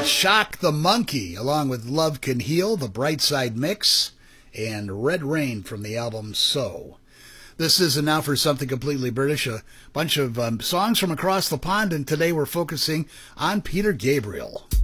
Shock the Monkey, along with Love Can Heal, the Brightside Mix, and Red Rain from the album So. This is Now for Something Completely British, a bunch of songs from across the pond, and today we're focusing on Peter Gabriel.